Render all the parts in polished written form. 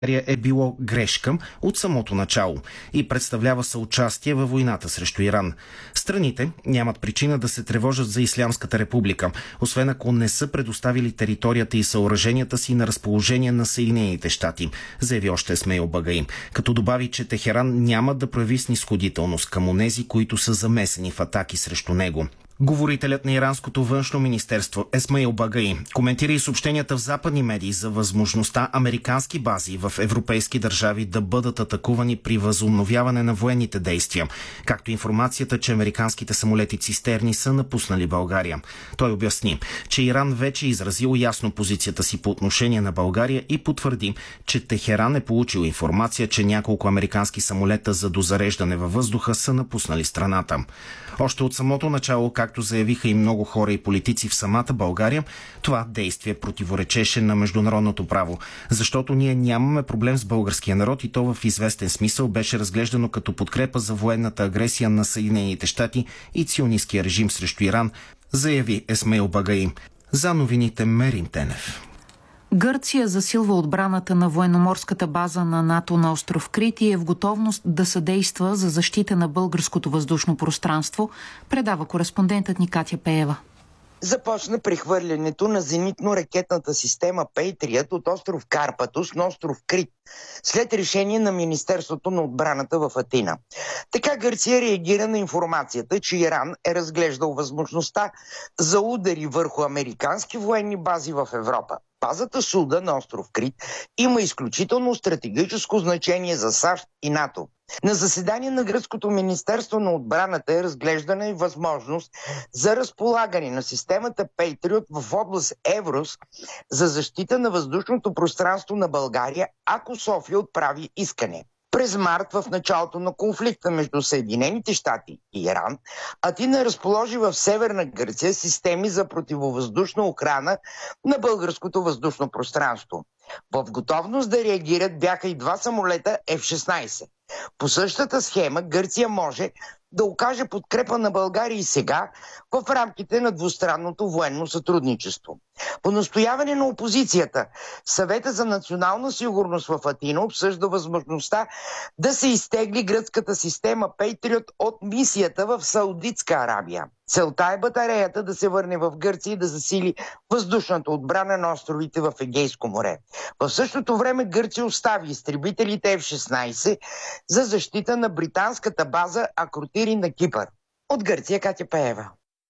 е било грешка от самото начало и представлява съучастие във войната срещу Иран. Страните нямат причина да се тревожат за Ислямската република, освен ако не са предоставили територията и съоръженията си на разположение на Съединените щати, заяви още Есмеил Багаи, като добави, че Техеран няма да прояви снисходителност към онези, които са замесени в атаки срещу него. Говорителят на иранското външно министерство Есмеил Багаи коментира и съобщенията в западни медии за възможността американски бази в европейски държави да бъдат атакувани при възобновяване на военните действия, както информацията, че американските самолети цистерни са напуснали България. Той обясни, че Иран вече изразил ясно позицията си по отношение на България и потвърди, че Техеран е получил информация, че няколко американски самолета за дозареждане във въздуха са напуснали страната. Още от самото начало, както заявиха и много хора и политици в самата България, това действие противоречеше на международното право, защото ние нямаме проблем с българския народ и то в известен смисъл беше разглеждано като подкрепа за военната агресия на Съединените щати и ционисткия режим срещу Иран, заяви Есмеил Багаи. За новините Мерим Тенев. Гърция засилва отбраната на военноморската база на НАТО на остров Крит и е в готовност да съдейства за защита на българското въздушно пространство, предава кореспондентът ни Катя Пеева. Започна прехвърлянето на зенитно-ракетната система Patriot от остров Карпатос на остров Крит, след решение на Министерството на отбраната в Атина. Така Гърция реагира на информацията, че Иран е разглеждал възможността за удари върху американски военни бази в Европа. Базата Суда на остров Крит има изключително стратегическо значение за САЩ и НАТО. На заседание на Гръцкото министерство на отбраната е разглеждана и възможност за разполагане на системата Patriot в област Еврос за защита на въздушното пространство на България, ако София отправи искане. През март, в началото на конфликта между Съединените щати и Иран, Атина разположи в Северна Гърция системи за противовъздушна охрана на българското въздушно пространство. В готовност да реагират бяха и 2 самолета F-16. По същата схема Гърция може да окаже подкрепа на България и сега в рамките на двустранното военно сътрудничество. По настояване на опозицията, Съвета за национална сигурност в Атина обсъжда възможността да се изтегли гръцката система Patriot от мисията в Саудитска Арабия. Целта е батареята да се върне в Гърция и да засили въздушната отбрана на островите в Егейско море. В същото време Гърция остави изтребителите F-16 за защита на британската база Акротири на Кипър. От Гърция Катя Пеева.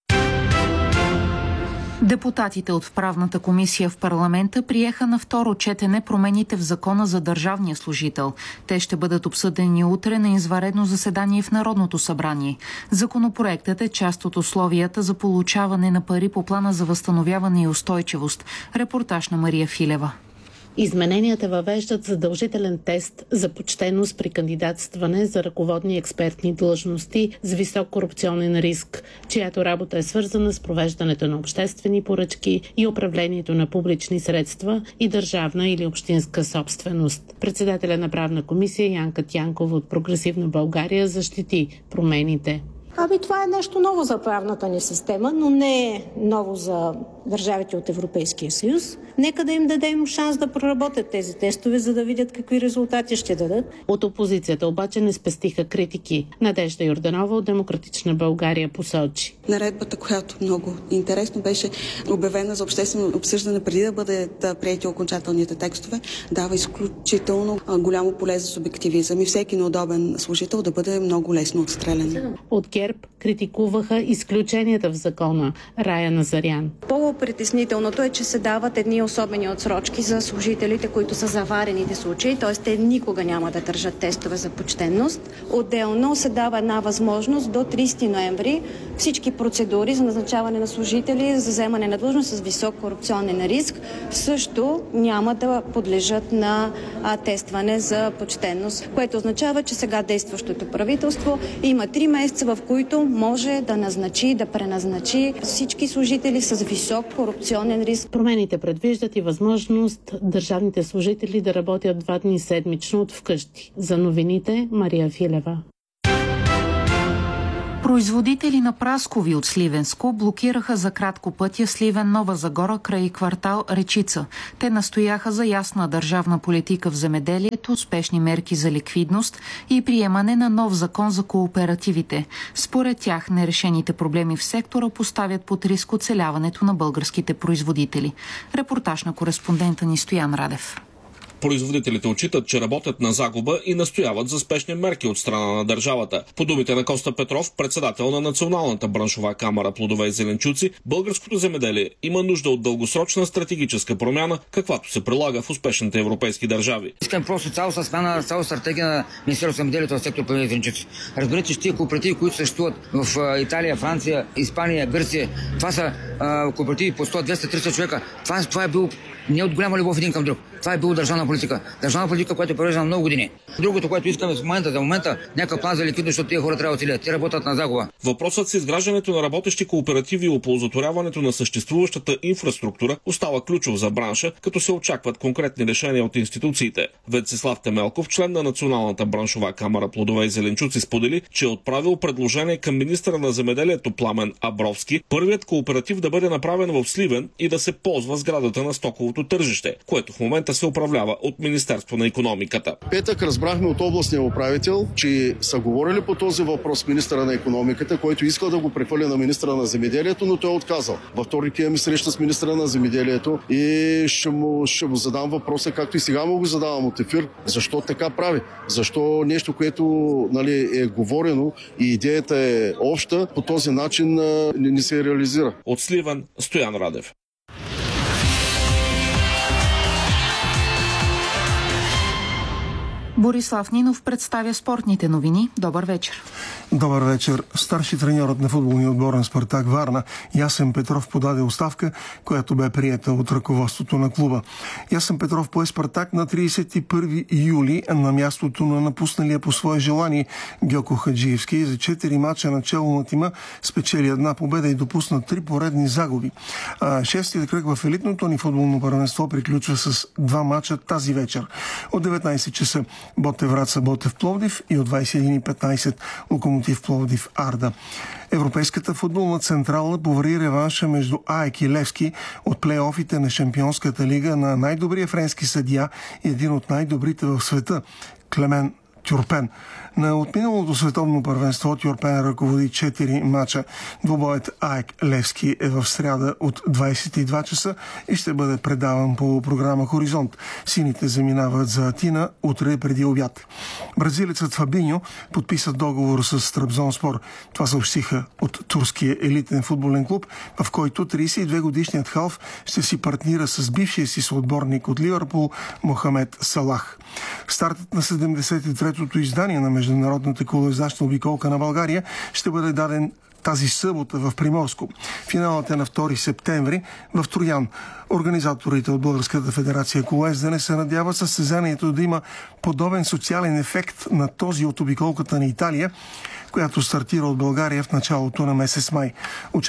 Депутатите от Правната комисия в парламента приеха на второ четене промените в Закона за държавния служител. Те ще бъдат обсъдени утре на извънредно заседание в Народното събрание. Законопроектът е част от условията за получаване на пари по плана за възстановяване и устойчивост. Репортаж на Мария Филева. Измененията въвеждат задължителен тест за почтеност при кандидатстване за ръководни експертни длъжности с висок корупционен риск, чиято работа е свързана с провеждането на обществени поръчки и управлението на публични средства и държавна или общинска собственост. Председателя на Правна комисия Янка Тянкова от Прогресивна България защити промените. Това е нещо ново за правната ни система, но не е ново за държавите от Европейския съюз. Нека да им дадем шанс да проработят тези тестове, за да видят какви резултати ще дадат. От опозицията обаче не спестиха критики. Надежда Йорданова от Демократична България посочи. Наредбата, която много интересно беше обявена за обществено обсъждане преди да бъдат приети окончателните текстове, дава изключително голямо поле за субективизъм и всеки неудобен служител да бъде много лесно отстрелян. От ГЕРБ критикуваха изключенията в закона. Рая Назарян. По-притеснителното е, че се дават едни особени отсрочки за служителите, които са заварените случаи, т.е. те никога няма да държат тестове за почтенност. Отделно се дава една възможност до 30 ноември всички процедури за назначаване на служители за вземане на длъжност с висок корупционен риск също няма да подлежат на тестване за почтенност, което означава, че сега действащото правителство има 3 месеца, в които може да назначи, да преназначи всички служители с висок корупционен риск. Промените предвиждат и възможност държавните служители да работят 2 дни седмично от вкъщи. За новините Мария Филева. Производители на праскови от Сливенско блокираха за кратко пътя Сливен-Нова Загора край квартал Речица. Те настояха за ясна държавна политика в земеделието, спешни мерки за ликвидност и приемане на нов закон за кооперативите. Според тях нерешените проблеми в сектора поставят под риск оцеляването на българските производители. Репортаж на кореспондента ни Стоян Радев. Производителите отчитат, че работят на загуба и настояват за спешни мерки от страна на държавата. По думите на Коста Петров, председател на Националната браншова камара плодове и зеленчуци, българското земеделие има нужда от дългосрочна стратегическа промяна, каквато се прилага в успешните европейски държави. Искам просто цялостна смяна, цялостна стратегия на Министерството на земеделието в сектор плодове и зеленчуци. Разберете, че тия кооперативи, които съществуват в Италия, Франция, Испания, Гърция, това са кооперативи по 100, 200, 300 човека. Това е било не от голяма любов един към друг. Това е било държавна политика. Държавна политика, която е провеждана много години. Другото, което искаме в момента, някакъв план за ликвидност, защото тия хора трябва да оцелят. Те работят на загуба. Въпросът с изграждането на работещи кооперативи и оползотворяването на съществуващата инфраструктура остава ключов за бранша, като се очакват конкретни решения от институциите. Венцислав Темелков, член на Националната браншова камара плодове и зеленчуци, сподели, че е отправил предложение към министъра на земеделието Пламен Абровски първият кооператив да бъде направен в Сливен и да се ползва сградата на стоковото тържище, което в момента се управлява от Министерство на икономиката. Петък разбрахме от областния управител, че са говорили по този въпрос с министъра на икономиката, който искал да го прехвърли на министъра на земеделието, но той е отказал. Във вторник имаме среща с министъра на земеделието и ще му задам въпроса, както и сега му го задавам от ефир, защо така прави? Защо нещо, което е говорено и идеята е обща, по този начин не се реализира? От Сливен, Стоян Радев. Борислав Нинов представя спортните новини. Добър вечер. Добър вечер. Старши треньорът на футболния отбор на Спартак Варна Ясен Петров подаде оставка, която бе приета от ръководството на клуба. Ясен Петров пое Спартак на 31 юли на мястото на напусналия по свое желание Гьоко Хаджиевски. За 4 мача начало на тима спечели една победа и допусна 3 поредни загуби. Шестият кръг в елитното ни футболно първенство приключва с 2 мача тази вечер. От 19 часа Ботев Враца, Ботев Пловдив и от 21:15 Локомотив Пловдив Арда. Европейската футболна централа повари реванша между АЕК и Левски от плейофите на Шампионската лига на най-добрия френски съдия и един от най-добрите в света Клемен Тюрпен. На отминалото световно първенство Тюрпен ръководи 4 мача. Двубоят АЕК Левски е в сряда от 22 часа и ще бъде предаван по програма Хоризонт. Сините заминават за Атина утре преди обяд. Бразилецът Фабиньо подписа договор с Трабзонспор. Това съобщиха от турския елитен футболен клуб, в който 32-годишният халф ще си партнира с бившия си съотборник от Ливърпул Мохамед Салах. Стартът на 73-тото издание на Международната колоездачна обиколка на България ще бъде даден тази събота в Приморско. Финалът е на 2 септември в Троян. Организаторите от Българската федерация колоездене се надяват състезанието да има подобен социален ефект на този от обиколката на Италия, която стартира от България в началото на месец май.